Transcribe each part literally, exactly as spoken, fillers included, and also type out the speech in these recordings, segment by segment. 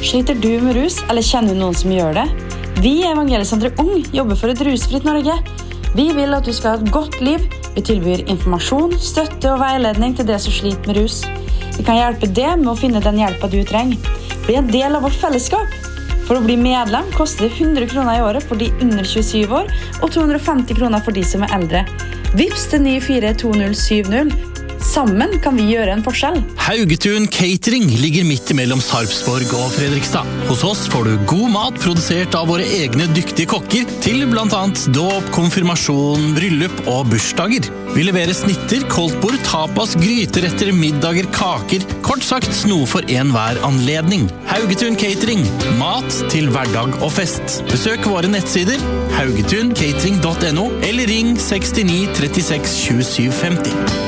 Sliter du med rus, eller kjenner du noen som gjør det? Vi i Evangeliesenteret Ung jobber for et rusfritt Norge. Vi vil at du skal ha et godt liv. Vi tilbyr informasjon, støtte og veiledning til det som sliter med rus. Vi kan hjelpe deg med å finne den hjelpen du trenger. Bli en del av vårt fellesskap. For å bli medlem koster det hundre kroner i året for de under tjuesyv år, og to hundre og femti kroner for de som er eldre. Vips til ni fire to null syv null. Sammen kan vi gjøre en forskjell. Haugetun Catering ligger midt imellom Sarpsborg og Fredrikstad. Hos oss får du god mat produsert av våre egne dyktige kokker til blant annet dåp, konfirmasjon, bryllup og bursdager. Vi leverer snitter, koldtbord, tapas, gryteretter, middager, kaker, kort sagt noe for en hver anledning. Haugetun Catering, mat til hverdag og fest. Besøk våre nettsider haugetun catering punktum no eller ring seks ni tre seks sju sju fem zero.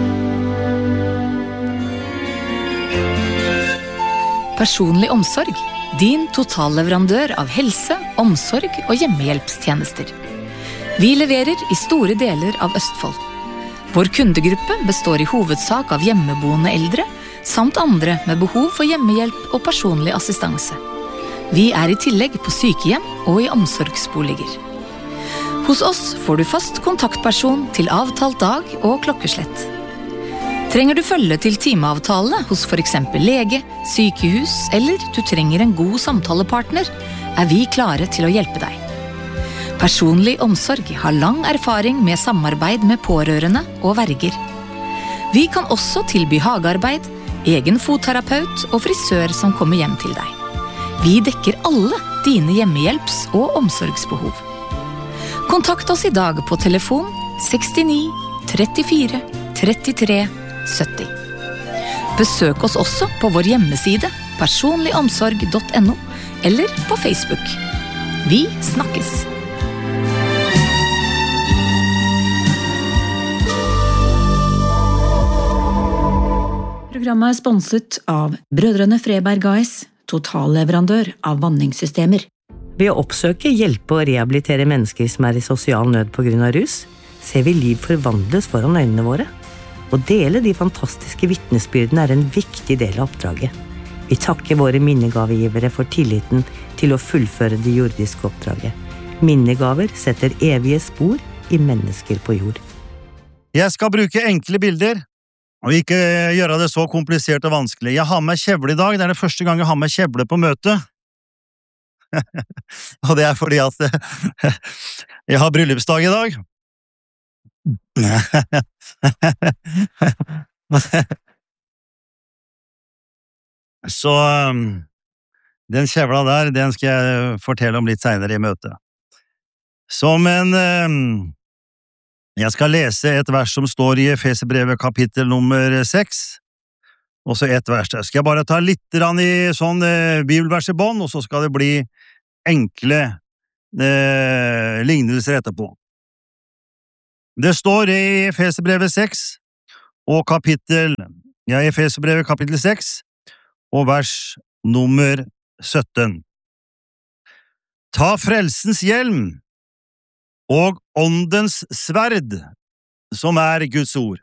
Personlig omsorg, din totalleverandør av helse, omsorg og hjemmehjelpstjenester. Vi leverer i store deler av Østfold. Vår kundegruppe består i hovedsak av hjemmeboende eldre, samt andre med behov for hjemmehjelp og personlig assistanse. Vi er i tillegg på sykehjem og i omsorgsboliger. Hos oss får du fast kontaktperson til avtalt dag og klokkeslett. Trenger du følge til timeavtale hos for eksempel lege, sykehus, eller du trenger en god samtalepartner, er vi klare til å hjelpe deg. Personlig omsorg har lang erfaring med samarbeid med pårørende og verger. Vi kan også tilby hagearbeid, egen fotterapeut og frisør som kommer hjem til deg. Vi dekker alle dine hjemmehjelps- og omsorgsbehov. Kontakt oss i dag på telefon seks ni tre fire tre tre sytti. Besøk oss også på vår hjemmeside personligomsorg punktum no eller på Facebook. Vi snakkes! Programmet er sponset av Brødrene Freberg A S, totalleverandør av vanningssystemer. Ved å oppsøke, hjelpe og rehabilitere mennesker som er i sosial nød på grunn av rus, ser vi liv forvandles foran øynene våre. Å dele de fantastiske vittnesbyrdene er en viktig del av oppdraget. Vi takker våre minnegavegivere for tilliten til å fullføre det jordiske oppdraget. Minnegaver setter evige spor i mennesker på jord. Jeg skal bruke enkle bilder, og ikke gjøre det så komplisert og vanskelig. Jeg har med kjevle i dag, det er det første gang jeg har med kjevle på møte. Og det er fordi at jeg har bryllupsdag i dag. Så den kjevla der, den skal jeg fortelle om litt senere i møtet. Som en jeg skal lese et vers som står i Efeserbrevet kapittel nummer seks, og så et vers der. Skal jeg bare ta litt i sånn bibelvers i bånd, og så skal det bli enkle eh, lignelser etterpå. Det står i Efeserbrevet seks og kapittel, ja, Efeserbrevet kapittel seks og vers nummer sytten. Ta frelsens hjelm og åndens sverd, som er Guds ord.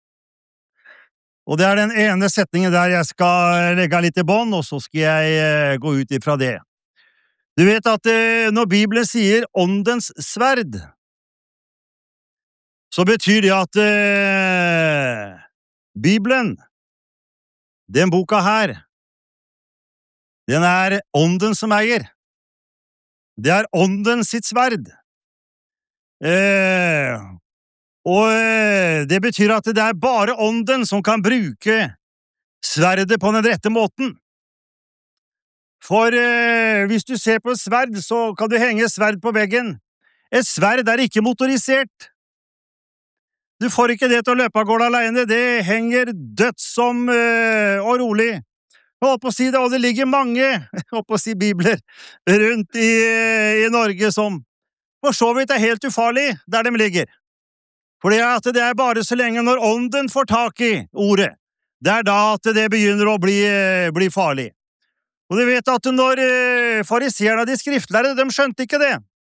Og det er den ene setningen der jeg skal legge litt i bånd, og så skal jeg gå ut ifra det. Du vet at når Bibelen sier åndens sverd, så betyr det at eh, Bibelen, den boka her, den er ånden som eier. Det er ånden sitt sverd. Eh, og eh, det betyr at det er bare ånden som kan bruke sverdet på den rette måten. For eh, hvis du ser på et sverd, så kan du henge sverd på veggen. Et sverd er ikke motorisert. Du får ikke det til å løpe av gårde alene, det henger dødsom øh, og rolig. Jeg holdt på å si det, og det ligger mange, jeg holdt på å si bibler, rundt i, i Norge som for så vidt er helt ufarlig der de ligger. For det er, at det er bare så lenge når ånden får tak i ordet, det er da at det begynner å bli, bli farlig. Og du vet at når øh, fariseerne og de skriftlærere, de skjønte ikke det.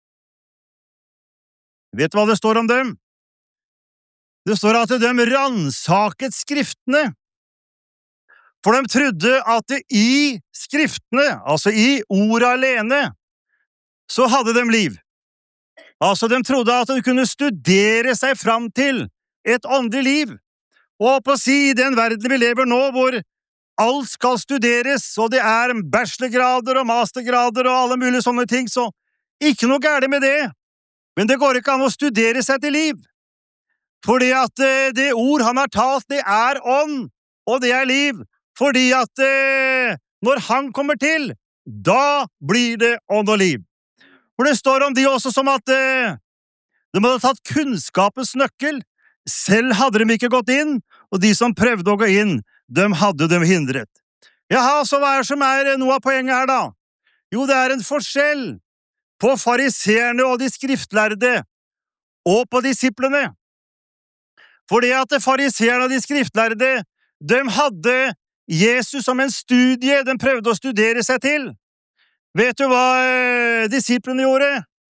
Vet du hva det står om dem? Det står at de ransaket skriftene, For de trodde at det i skriftene, altså i ordet alene, så hadde de liv. Altså, de trodde at de kunne studere seg fram til et åndelig liv. Og på å si, i den verden vi lever nå, hvor alt skal studeres, og det er bachelorgrader og mastergrader og alle mulige sånne ting, så ikke noe gærent med det. Men det går ikke an å studere seg til liv. Fordi at det ord han har talt, det er ånd, og det er liv. Fordi at eh, når han kommer til, da blir det ånd og liv. For det står om de også som at eh, de hadde tatt kunnskapens nøkkel, selv hadde de ikke gått inn, og de som prøvde å gå inn, de hadde dem hindret. Jaha, så hva er som er noe av poenget her da? Jo, det er en forskjell på fariseerne og de skriftlærde, og på disiplene. Fordi at fariseerne og de skriftlærde, de hadde Jesus som en studie, de prøvde å studere seg til. Vet du hva eh, disiplene gjorde?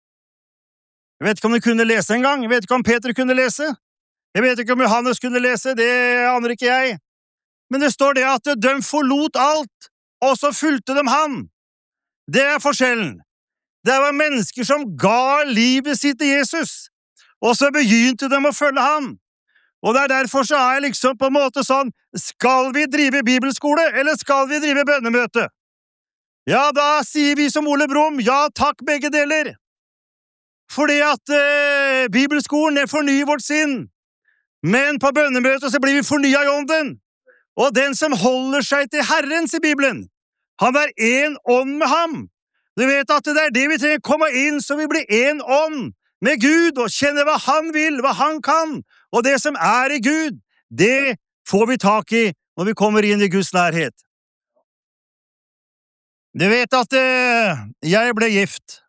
Jeg vet ikke om de kunne lese en gang, jeg vet ikke om Peter kunne lese, jeg vet ikke om Johannes kunne lese, det aner ikke jeg. Men det står det at de forlot alt, og så fulgte de han. Det er forskjellen. Det var mennesker som ga livet sitt til Jesus, og så begynte de å følge han. Og det er derfor så er jeg liksom på en måte sånn, skal vi drive bibelskole, eller skal vi drive bønnemøte? Ja, da sier vi som Ole Brumm, ja takk begge deler. Fordi at eh, bibelskolen er fornyer vårt sinn. Men på bønnemøtet så blir vi fornyet i ånden. Og den som holder seg til Herren, sier Bibelen, han er en ånd med ham. Du vet at det er det vi trenger, komme inn så vi blir en ånd med Gud, og kjenne hva han vil, hva han kan. Og det som er i Gud, det får vi tak i når vi kommer inn i Guds nærhet. Du vet at eh, jeg ble gift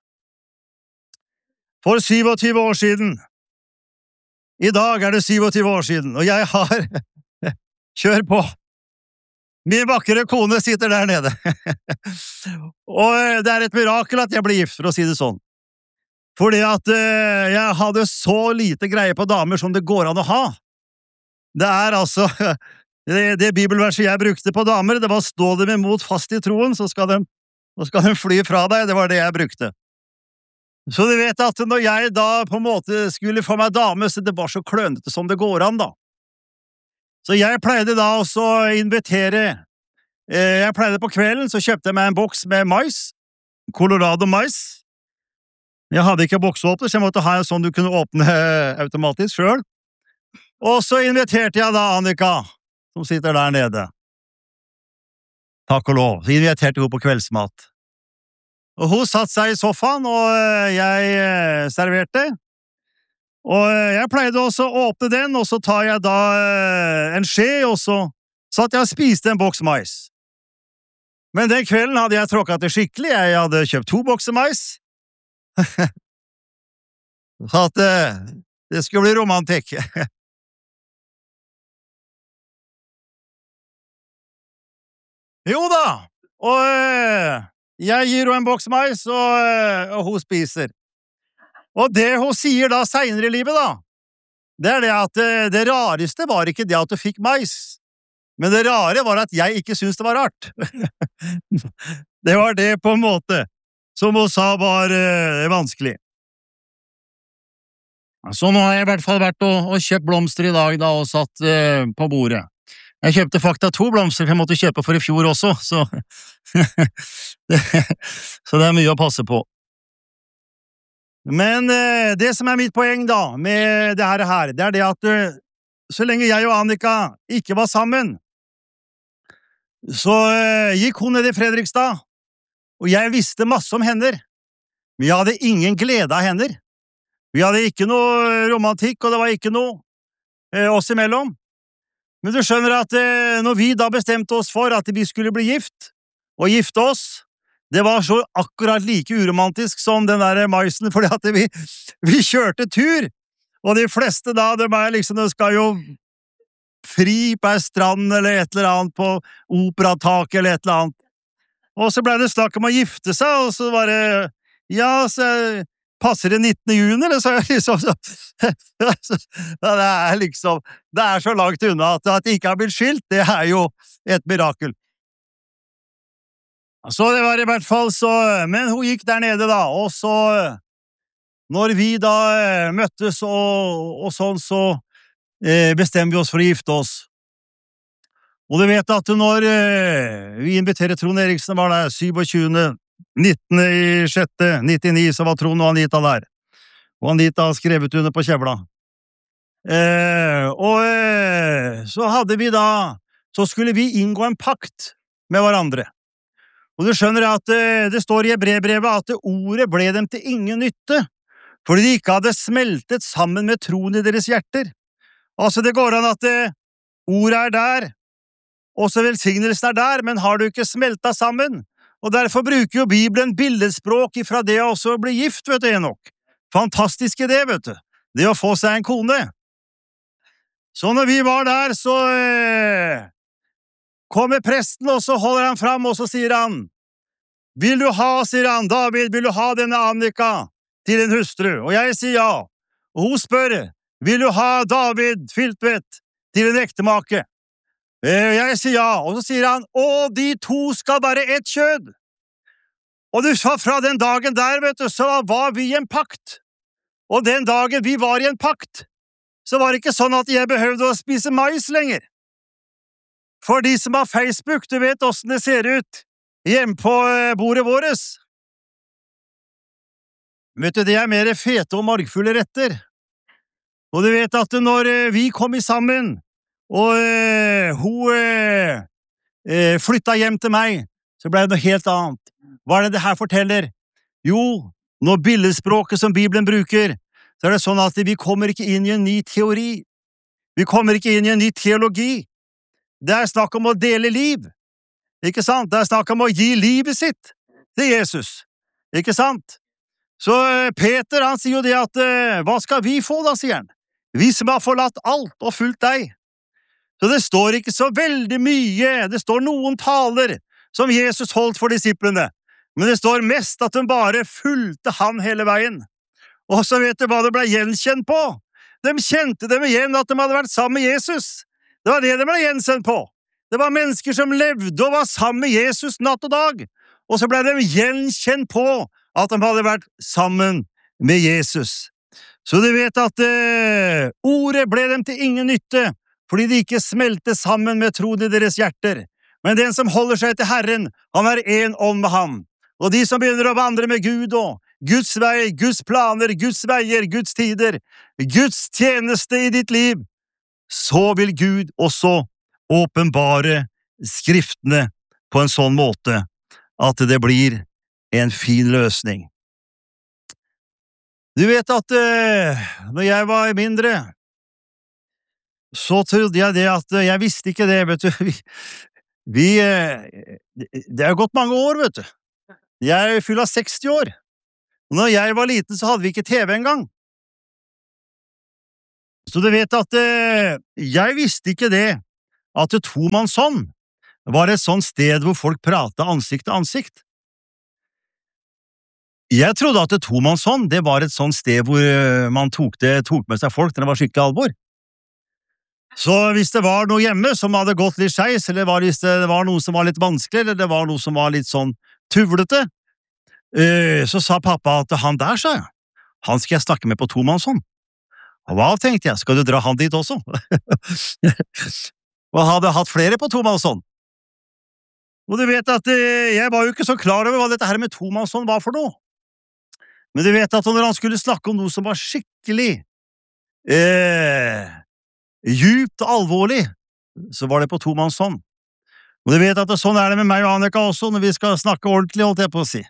for syvogtyve år siden. I dag er det syvogtyve år siden, og jeg har kjør på. Min vakre kone sitter der nede. Og det er et mirakel at jeg ble gift, for å si det sånn. Fordi at eh, jeg hadde så lite greie på damer som det går an å ha. Det er altså, det, det bibelverset jeg brukte på damer, det var stå dem imot fast i troen, så skal de, så skal de fly fra deg, det var det jeg brukte. Så du vet at når jeg da på en måte skulle få meg dame, så det var så klønete som det går an da. Så jeg pleide da også å invitere, eh, jeg pleide på kvelden, så kjøpte jeg meg en boks med mais, Colorado mais. Jeg hadde ikke boksåpner, så jeg måtte ha en sånn du kunne åpne automatisk selv. Og så inviterte jeg da Annika, som sitter der nede. Takk og lov. Så inviterte hun på kveldsmat. Og hun satt seg i sofaen, og jeg serverte. Og jeg pleide også å åpne den, og så tar jeg da en skje, og så satt jeg og spiste en boks mais. Men den kvelden hadde jeg tråkket det skikkelig. Jeg hadde kjøpt to bokser mais. Så at det skulle bli romantikk. Jo da, og jeg gir henne en boks mais, og, og hun spiser. Og det hun sier da senere i livet da, det er det at det rareste var ikke det at du fikk mais, men det rare var at jeg ikke syntes det var rart. Det var det på en måte som hun sa var uh, vanskelig. Så nå har jeg i hvert fall vært og, og kjøpt blomster i dag da, og satt uh, på bordet. Jeg kjøpte faktisk to blomster jeg måtte kjøpe for i fjor også, så, det, så det er mye å passe på. Men uh, det som er mitt poeng da, med det her, her det er det at uh, så lenge jeg og Annika ikke var sammen, så uh, gikk hun ned i Fredrikstad, og jeg visste masse om hender. Vi hadde ingen glede av hender. Vi hadde ikke noe romantikk, og det var ikke noe eh, oss imellom. Men du skjønner at eh, når vi da bestemte oss for at vi skulle bli gift, og gifte oss, det var så akkurat like uromantisk som den der maisen, fordi at vi, vi kjørte tur, og de fleste da, de er liksom, de skal jo fri på en strand, eller et eller annet på operatak, eller et eller annet. Og så ble det snakk om å gifte seg, og så var det, ja, så, passer det nittende juni, eller så er det liksom så, det er liksom, det er så langt unna at, at det ikke har blitt skilt, det er jo et mirakel. Så det var i hvert fall så, men hun gikk der nede da, og så, når vi da møttes og, og sånn, så eh, bestemmer vi oss for å gifte oss. Og du vet at når eh, vi inviterer Trond Eriksen, var der syvogtyvende nittende i sjette nittini, så var Trond og Anita der. Og Anita har skrevet under på kjevla. Eh, og eh, så hadde vi da, så skulle vi inngå en pakt med hverandre. Og du skjønner at eh, det står i Hebreerbrevet at ordet ble dem til ingen nytte, fordi de ikke hadde smeltet sammen med troen i deres hjerter. Altså det går an at eh, ordet er der, også velsignelsen er der, men har du ikke smeltet sammen? Og derfor bruker jo Bibelen billedspråk ifra det å også bli gift, vet du, Enok. Fantastisk idé, vet du. Det å få seg en kone. Så når vi var der, så eh, kommer presten, og så holder han fram, og så sier han, vil du ha, sier han, David, vil du ha denne Annika til din hustru? Og jeg sier ja. Og hun spør, vil du ha David Filtvedt til din ektemake? Jeg sier ja, og så sier han, og de to skal være ett kjød. Og du sa fra den dagen der, vet du, så var vi i en pakt. Og den dagen vi var i en pakt, så var det ikke sånn at jeg behøvde å spise mais lenger. For de som har Facebook, du vet hvordan det ser ut hjemme på bordet våres. Vet du, det er mer fete og margfulle retter. Og du vet at når vi kom i sammen, og øh, hun øh, flytta hjem til meg, så ble det noe helt annet. Hva er det det her forteller? Jo, når billedspråket som Bibelen bruker, så er det sånn at vi kommer ikke inn i en ny teori. Vi kommer ikke inn i en ny teologi. Det er snakk om å dele liv. Ikke sant? Det er snakk om å gi livet sitt til Jesus. Ikke sant? Så øh, Peter, han sier jo det at, øh, hva skal vi få da, sier han? Vi som har forlatt alt og fulgt deg. Så det står ikke så veldig mye, det står noen taler som Jesus holdt for disiplene, men det står mest at de bare fulgte han hele veien. Og så vet du hva det ble gjenkjent på? De kjente dem igjen at de hadde vært sammen med Jesus. Det var det de ble gjenkjent på. Det var mennesker som levde og var sammen med Jesus natt og dag, og så ble de gjenkjent på at de hadde vært sammen med Jesus. Så du vet at eh, ordet ble dem til ingen nytte, fordi de ikke smelte sammen med troen i deres hjerter. Men den som holder seg til Herren, han er en ånd med ham. Og de som begynner å vandre med Gud og Guds vei, Guds planer, Guds veier, Guds tider, Guds tjeneste i ditt liv, så vil Gud også åpenbare skriftene på en sånn måte at det blir en fin løsning. Du vet at uh, når jeg var mindre, så trodde jeg det at jeg visste ikke det, vet du. Vi, vi det er gått mange år, vet du. Jeg fyller seksti år. Og når jeg var liten, så hadde vi ikke T V engang. Så du vet at jeg visste ikke det, at tomannshånd var et sånt sted hvor folk pratet ansikt til ansikt. Jeg trodde at tomannshånd, det var et sånt sted hvor man tok, det, tok med seg folk når det var skikkelig alvor. Så hvis det var noe hjemme som hadde gått litt skeis, eller var, hvis det var noe som var litt vanskelig, eller det var noe som var litt sånn tuvlete, så sa pappa at han der, sa jeg, han skal jeg snakke med på tomannshånd. Og hva tenkte jeg, skal du dra han dit også? Og hadde hatt flere på tomannshånd. Og du vet at jeg var jo ikke så klar over hva dette her med tomannshånd var for noe. Men du vet at når han skulle snakke om noe som var skikkelig eh, djupt og alvorlig, så var det på tomannshånd. Og du vet at sånn er det med meg og Annika også, når vi skal snakke ordentlig, holdt jeg på å si.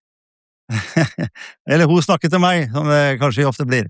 Eller hun snakker til meg, som det kanskje ofte blir.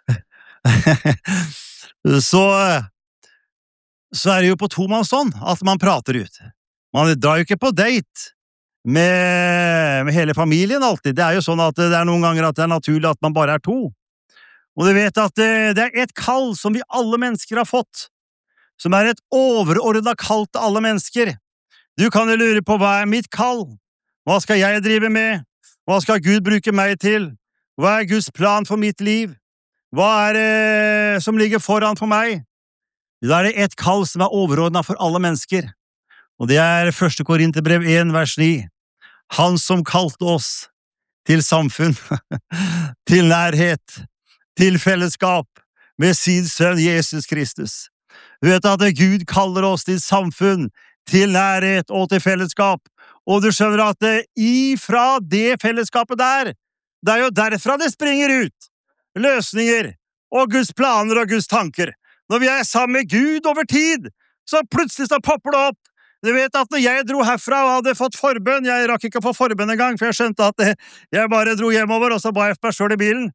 så, så er det jo på tomannshånd at man prater ut. Man drar jo ikke på date med, med hele familien alltid. Det er jo sånn at det er noen ganger at det er naturlig at man bare er to. Og du vet at det, det er et kall som vi alle mennesker har fått, som er et overordnet kall til alle mennesker. Du kan jo lure på hva er mitt kall? Hva skal jeg drive med? Hva skal Gud bruke meg til? Hva er Guds plan for mitt liv? Hva er det som ligger foran for meg? Da er det et kall som er overordnet for alle mennesker, og det er første Korinterbrev en, vers ni. Han som kalte oss til samfunn, til nærhet, til fellesskap med sin sønn Jesus Kristus. Du vet at Gud kaller oss til samfunn, til nærhet og til fellesskap, og du skjønner at ifra det fellesskapet der, det er jo derfra det springer ut løsninger og Guds planer og Guds tanker. Når vi er sammen med Gud over tid, så plutselig så popper det opp. Du vet at når jeg dro herfra og hadde fått forbønn, jeg rakk ikke å få forbønn en gang, for jeg skjønte at jeg bare dro hjemover, og så ba jeg for meg selv i bilen.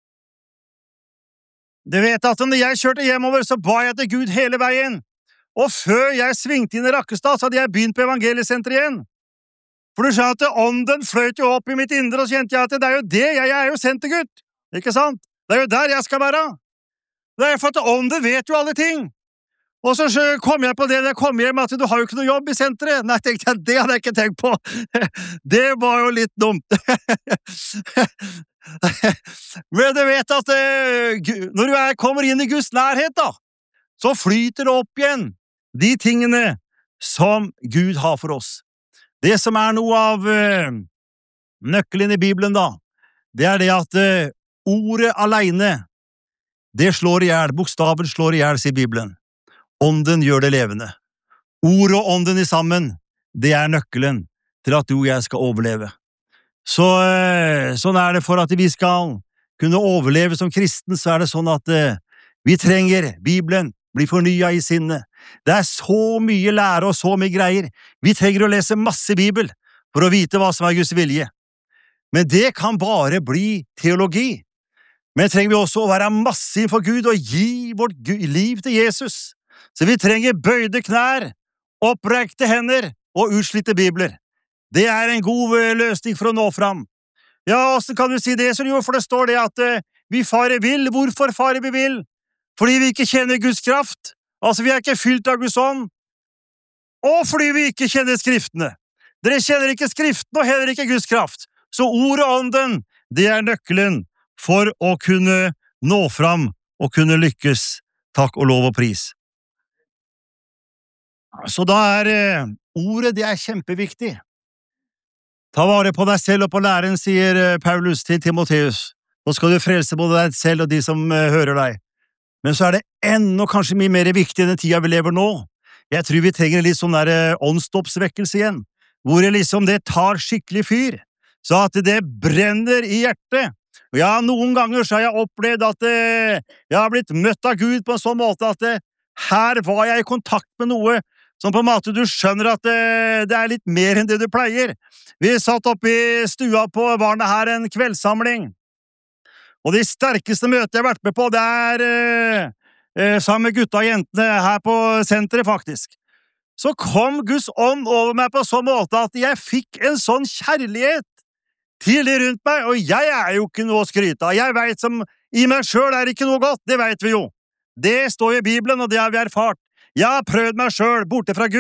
Du vet at når jeg kjørte hjemover, så ba jeg til Gud hele veien, og før jeg svingte inn i Rakkestad, så hadde jeg begynt på evangeliesenteret igjen. For du skjønner at ånden fløt jo opp i mitt indre, og så kjente jeg at det er jo det, jeg er jo sentergutt, ikke sant? Det er jo der jeg skal være. Det er for at ånden vet jo alle ting. Og så kom jeg på det, jeg kom hjem, at du har jo ikke noe jobb i senteret. Nei, tenkte jeg, det hadde jeg ikke tenkt på. Det var jo litt dumt. Men du vet at når du er, kommer inn i Guds nærhet da, så flyter det opp igjen de tingene som Gud har for oss. Det som er noe av uh, nøkkelen i Bibelen da, det er det at uh, ordet alene, det slår i hjel, bokstaven slår i hjel, sier Bibelen. Ånden gjør det levende. Ord og ånden i sammen, det er nøkkelen til at du og jeg skal overleve. Så sånn er det for at vi skal kunne overleve som kristen, så er det sånn at vi trenger Bibelen, bli fornyet i sinnet. Det er så mye lære og så mye greier. Vi trenger å lese masse Bibel for å vite hva som er Guds vilje. Men det kan bare bli teologi. Men trenger vi også å være masse innenfor Gud og gi vårt liv til Jesus. Så vi trenger bøyde knær, opprekte hender og utslitte bibler. Det er en god løsning for å nå fram. Ja, hvordan kan du si det? Så jo, for det står det at uh, vi farer vill. Hvorfor farer vi vill? Fordi vi ikke kjenner Guds kraft. Altså, vi er ikke fylt av Guds ånd. Og fordi vi ikke kjenner skriftene. Dere kjenner ikke skriftene og heller ikke Guds kraft. Så ordet og ånden, det er nøkkelen for å kunne nå fram og kunne lykkes. Takk og lov og pris. Så da er eh, ordet, det er kjempeviktig. Ta vare på deg selv og på læren, sier eh, Paulus til Timotheus. Nå skal du frelse både deg selv og de som eh, hører deg. Men så er det enda kanskje mye mer viktig enn den tida vi lever nå. Jeg tror vi trenger litt sånn der eh, åndsdåpsvekkelse igjen, hvor det liksom det tar skikkelig fyr, så at det brenner i hjertet. Og ja, noen ganger så har jeg opplevd at eh, jeg har blitt møtt av Gud på en sånn måte at eh, her var jeg i kontakt med noe som på en måte du skjønner at det, det er litt mer enn det du pleier. Vi satt oppe i stua på Varna her en kveldssamling, og de sterkeste møtene jeg har vært med på, det er eh, eh, sammen med gutta og jentene her på senteret faktisk. Så kom Guds ånd over meg på sånn måte at jeg fikk en sånn kjærlighet til det rundt meg, og jeg er jo ikke noe å skryte av. Jeg vet som i meg selv er ikke noe godt, det vet vi jo. Det står i Bibelen, og det har vi erfart. Jeg har prøvd meg selv borte fra Gud.